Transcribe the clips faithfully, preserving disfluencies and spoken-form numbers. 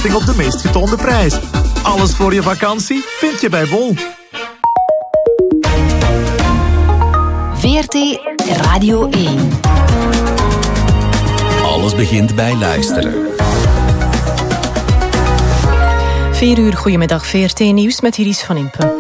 korting op de meest getoonde prijs. Alles voor je vakantie vind je bij Bol. V R T Radio één. Alles begint bij luisteren. vier uur, goedemiddag, V R T Nieuws met Iris van Impen.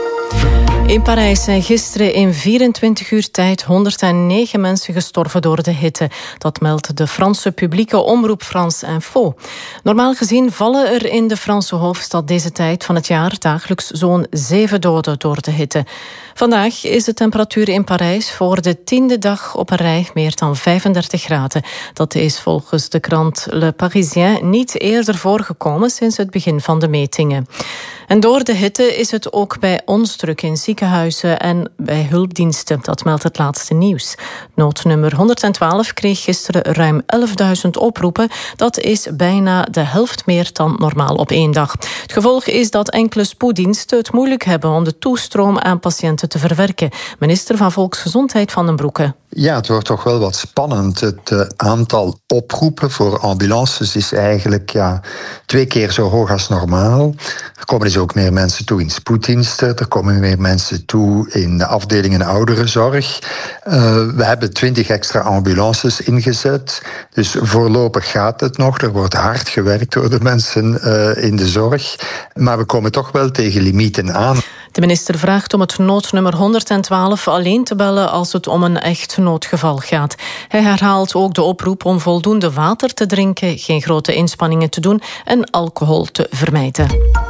In Parijs zijn gisteren in vierentwintig uur tijd honderdnegen mensen gestorven door de hitte. Dat meldt de Franse publieke omroep France Info. Normaal gezien vallen er in de Franse hoofdstad deze tijd van het jaar dagelijks zo'n zeven doden door de hitte. Vandaag is de temperatuur in Parijs voor de tiende dag op een rij meer dan vijfendertig graden. Dat is volgens de krant Le Parisien niet eerder voorgekomen sinds het begin van de metingen. En door de hitte is het ook bij ons druk in ziekenhuizen en bij hulpdiensten. Dat meldt het laatste nieuws. Noodnummer honderdtwaalf kreeg gisteren ruim elfduizend oproepen. Dat is bijna de helft meer dan normaal op één dag. Het gevolg is dat enkele spoeddiensten het moeilijk hebben om de toestroom aan patiënten te verwerken. Minister van Volksgezondheid Van den Broeke. Ja, het wordt toch wel wat spannend. Het uh, aantal oproepen voor ambulances is eigenlijk ja, twee keer zo hoog als normaal. Er komen dus ook meer mensen toe in spoeddiensten. Er komen meer mensen toe in de afdelingen ouderenzorg. Uh, we hebben twintig extra ambulances ingezet. Dus voorlopig gaat het nog. Er wordt hard gewerkt door de mensen uh, in de zorg. Maar we komen toch wel tegen limieten aan. De minister vraagt om het noodnummer honderdtwaalf alleen te bellen als het om een echt noodgeval gaat. Hij herhaalt ook de oproep om voldoende water te drinken, geen grote inspanningen te doen en alcohol te vermijden.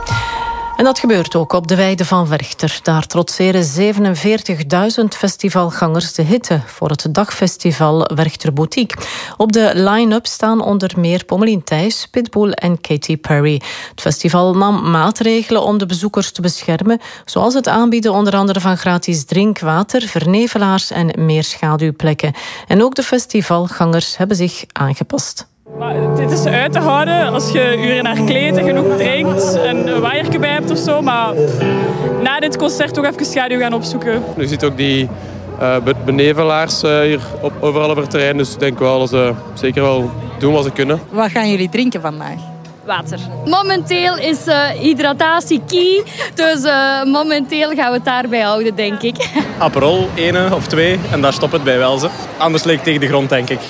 En dat gebeurt ook op de weide van Werchter. Daar trotseren zevenenveertigduizend festivalgangers de hitte voor het dagfestival Werchter Boutique. Op de line-up staan onder meer Pommelien Thijs, Pitbull en Katy Perry. Het festival nam maatregelen om de bezoekers te beschermen, zoals het aanbieden onder andere van gratis drinkwater, vernevelaars en meer schaduwplekken. En ook de festivalgangers hebben zich aangepast. Maar dit is uit te houden als je uren naar kleedt en genoeg drinkt en een waaiertje bij hebt of zo. Maar na dit concert toch even schaduw gaan opzoeken. Je ziet ook die uh, benevelaars uh, hier op, overal op het terrein. Dus ik denk wel dat ze zeker wel doen wat ze kunnen. Wat gaan jullie drinken vandaag? Water. Momenteel is uh, hydratatie key. Dus uh, momenteel gaan we het daarbij houden, denk ik. Aperol, ene of twee. En daar stopt het bij wel. Ze. Anders ligt het tegen de grond, denk ik.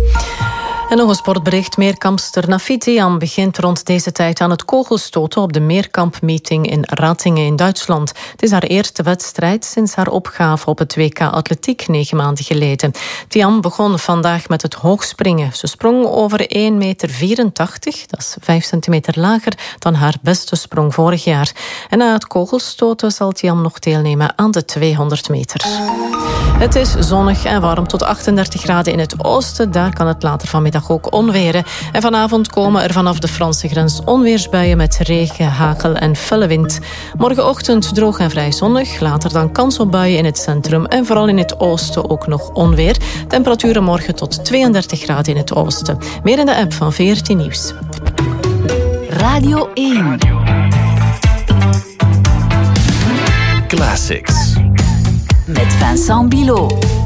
En nog een sportbericht. Meerkampster Nafit Diam begint rond deze tijd aan het kogelstoten op de Meerkampmeeting in Ratingen in Duitsland. Het is haar eerste wedstrijd sinds haar opgave op het W K Atletiek negen maanden geleden. Diam begon vandaag met het hoogspringen. Ze sprong over één meter vierentachtig, dat is vijf centimeter lager dan haar beste sprong vorig jaar. En na het kogelstoten zal Diam nog deelnemen aan de tweehonderd meter. Het is zonnig en warm tot achtendertig graden in het oosten. Daar kan het later vanmiddag ook onweren. En vanavond komen er vanaf de Franse grens onweersbuien met regen, hagel en felle wind. Morgenochtend droog en vrij zonnig. Later dan kans op buien in het centrum. En vooral in het oosten ook nog onweer. Temperaturen morgen tot tweeëndertig graden in het oosten. Meer in de app van V R T Nieuws. Radio één. Classics. Met Vincent Bilot.